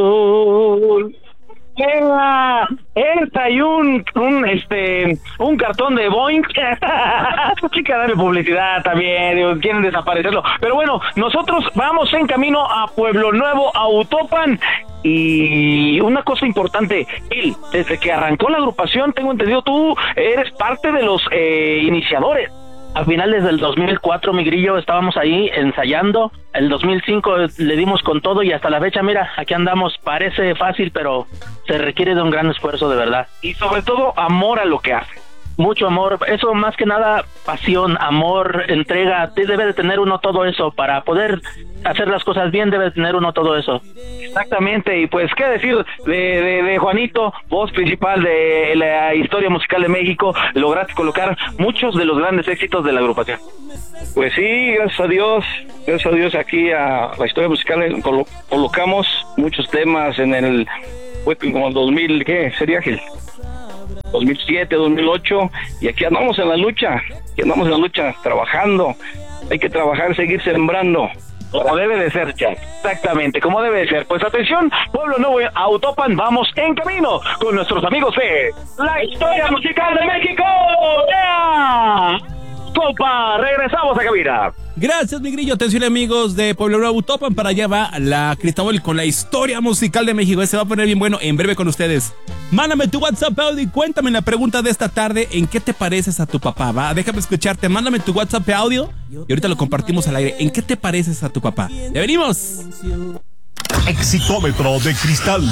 Esta y un cartón de Boeing. Chica, dale publicidad también, digo, quieren desaparecerlo. Pero bueno, nosotros vamos en camino a Pueblo Nuevo, a Utopan. Y una cosa importante, él, desde que arrancó la agrupación, tengo entendido, tú eres parte de los iniciadores. A finales del 2004, mi grillo, estábamos ahí ensayando. El 2005 le dimos con todo y hasta la fecha, mira, aquí andamos. Parece fácil, pero se requiere de un gran esfuerzo, de verdad. Y sobre todo, amor a lo que hace. Mucho amor, eso más que nada, pasión, amor, entrega. Debe de tener uno todo eso para poder hacer las cosas bien, debe de tener uno todo eso. Exactamente, y pues qué decir de Juanito, voz principal de la historia musical de México. Lograste colocar muchos de los grandes éxitos de la agrupación. Pues sí, gracias a Dios aquí a la historia musical colocamos muchos temas en el, fue como el 2000, ¿qué sería, Gil? 2007, 2008, y aquí andamos en la lucha, trabajando. Hay que trabajar, seguir sembrando. Como debe de ser, Jack. Exactamente, como debe de ser. Pues atención, Pueblo Nuevo, a Utopan, vamos en camino con nuestros amigos de la historia musical de México. ¡Yeah! Copa, regresamos a cabina. Gracias, mi grillo. Atención, amigos de Pueblo Nuevo, Utopan. Para allá va la Cristóbal con la historia musical de México. Se va a poner bien bueno en breve con ustedes. Mándame tu WhatsApp, audio, y cuéntame la pregunta de esta tarde. ¿En qué te pareces a tu papá? Va, déjame escucharte. Mándame tu WhatsApp audio y ahorita lo compartimos al aire. ¿En qué te pareces a tu papá? ¡Ya venimos! Exitómetro de cristal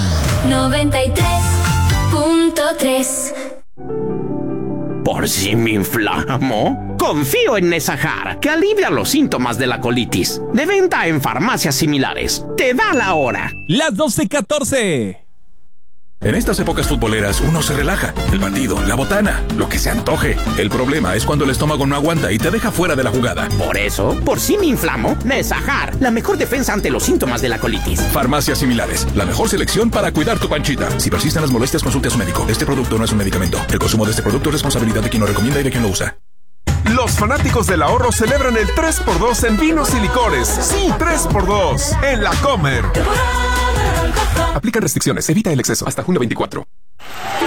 93.3. ¿Por si me inflamo? Confío en Nesajar, que alivia los síntomas de la colitis. De venta en farmacias similares. Te da la hora. Las 12:14. En estas épocas futboleras uno se relaja. El partido, la botana, lo que se antoje. El problema es cuando el estómago no aguanta y te deja fuera de la jugada. Por eso, por si me inflamo, Nesajar, la mejor defensa ante los síntomas de la colitis. Farmacias similares, la mejor selección para cuidar tu panchita. Si persisten las molestias, consulte a su médico. Este producto no es un medicamento. El consumo de este producto es responsabilidad de quien lo recomienda y de quien lo usa. Los fanáticos del ahorro celebran el 3x2 en vinos y licores. Sí, 3x2 en La Comer. Aplica restricciones, evita el exceso. Hasta junio 24.